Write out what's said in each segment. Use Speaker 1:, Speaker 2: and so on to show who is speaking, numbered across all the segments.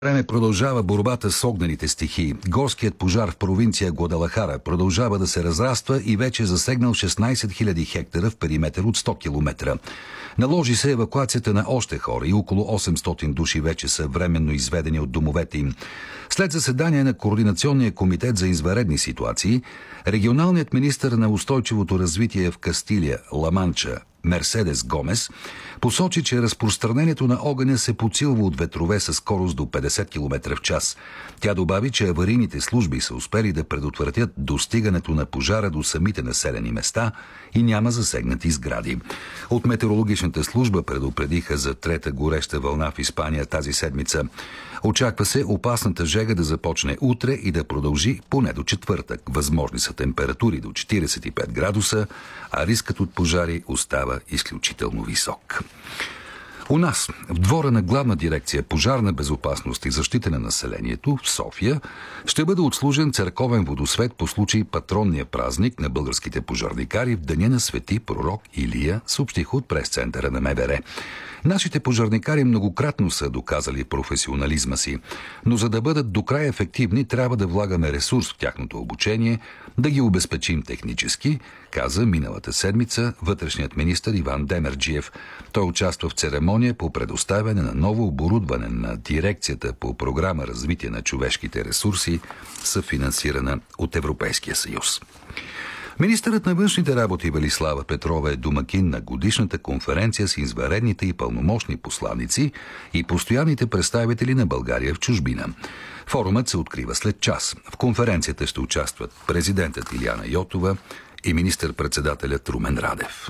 Speaker 1: Време продължава борбата с огнените стихии. Горският пожар в провинция Гвадалахара продължава да се разраства и вече засегнал 16 000 хектара в периметър от 100 км. Наложи се евакуацията на още хора и около 800 души вече са временно изведени от домовете им. След заседание на Координационния комитет за извънредни ситуации, регионалният министър на устойчивото развитие в Кастилия, Ла-Манча, Мерседес Гомес, посочи, че разпространението на огъня се подсилва от ветрове със скорост до 50 км в час. Тя добави, че аварийните служби са успели да предотвратят достигането на пожара до самите населени места и няма засегнати сгради. От метеорологичната служба предупредиха за трета гореща вълна в Испания тази седмица. Очаква се опасната жега да започне утре и да продължи поне до четвъртък. Възможни са температури до 45 градуса, а рискът от пожари остава изключително висок. У нас, в двора на Главна дирекция Пожарна безопасност и защита на населението в София, ще бъде отслужен църковен водосвет по случай патронния празник на българските пожарникари в деня на свети пророк Илия, съобщиха от пресцентъра на МВР. Нашите пожарникари многократно са доказали професионализма си, но за да бъдат докрай ефективни, трябва да влагаме ресурс в тяхното обучение, да ги обезпечим технически, каза миналата седмица вътрешният министър Иван Демерджиев. Той участва в церемония по предоставяне на ново оборудване на дирекцията по програма развитие на човешките ресурси, съфинансирана от Европейския съюз. Министърът на външните работи Велислава Петрова е домакин на годишната конференция с извънредните и пълномощни посланици и постоянните представители на България в чужбина. Форумът се открива след час. В конференцията ще участват президентът Илияна Йотова и министър-председателят Румен Радев.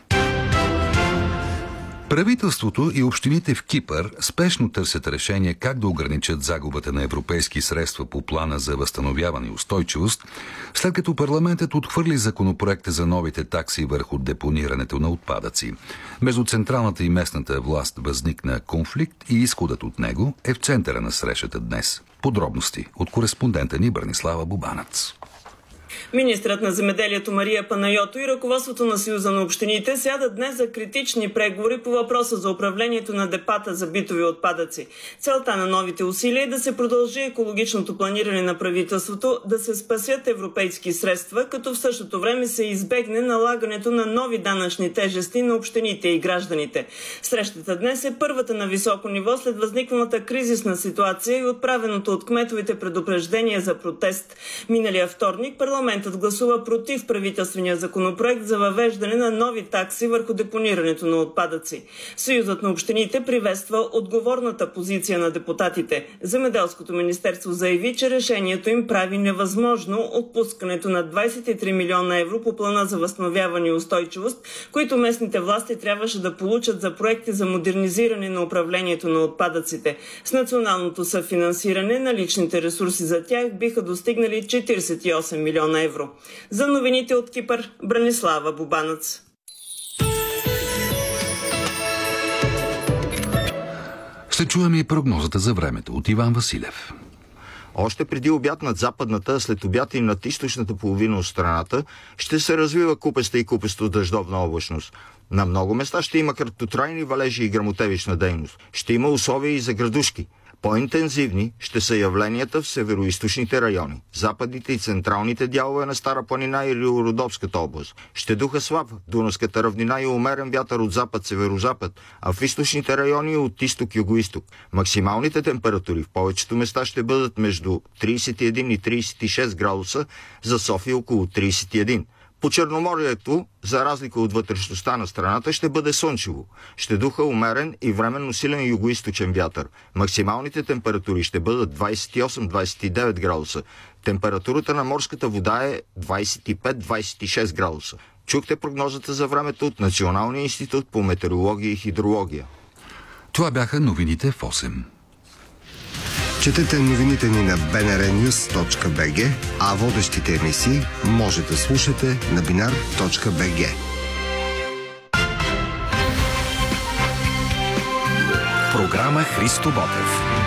Speaker 1: Правителството и общините в Кипър спешно търсят решение как да ограничат загубата на европейски средства по плана за възстановяване и устойчивост, след като парламентът отхвърли законопроекта за новите такси върху депонирането на отпадъци. Между централната и местната власт възникна конфликт и изходът от него е в центъра на срещата днес. Подробности от кореспондента ни Бранислава Бубанац.
Speaker 2: Министърът на земеделието Мария Панайотова и ръководството на Съюза на общините сядат днес за критични преговори по въпроса за управлението на депата за битови отпадъци. Целта на новите усилия е да се продължи екологичното планиране на правителството, да се спасят европейски средства, като в същото време се избегне налагането на нови данъчни тежести на общините и гражданите. Срещата днес е първата на високо ниво след възникналата кризисна ситуация и отправеното от кметовете предупреждение за протест. Миналия вторник парламентът гласува против правителствения законопроект за въвеждане на нови такси върху депонирането на отпадъци. Съюзът на общините приветства отговорната позиция на депутатите. Земеделското министерство заяви, че решението им прави невъзможно отпускането на 23 милиона евро по плана за възстановяване и устойчивост, които местните власти трябваше да получат за проекти за модернизиране на управлението на отпадъците. С националното съфинансиране на личните ресурси за тях биха достигнали 48 милиона евро. За новините от Кипър, Бранислава Бубанац.
Speaker 1: Ще чуем и прогнозата за времето от Иван Василев.
Speaker 3: Още преди обяд над западната, след обяд и над източната половина от страната, ще се развива купеста и купесто дъждовна облачност. На много места ще има краткотрайни валежи и гръмотевична дейност. Ще има условия и за градушки. По-интензивни ще са явленията в североизточните райони, западните и централните дялове на Стара планина и Рило-Родопската област. Ще духа слаб Дунавската равнина и умерен вятър от запад-северозапад, а в източните райони от изток-югоизток. Максималните температури в повечето места ще бъдат между 31 и 36 градуса, за София около 31. По Черноморието, за разлика от вътрешността на страната, ще бъде слънчево. Ще духа умерен и временно силен югоизточен вятър. Максималните температури ще бъдат 28-29 градуса. Температурата на морската вода е 25-26 градуса. Чухте прогнозата за времето от Националния институт по метеорология и хидрология.
Speaker 1: Това бяха новините в 8.
Speaker 4: Четете новините ни на bnrnews.bg, а водещите емисии може да слушате на binar.bg.
Speaker 5: Програма Христо Ботев.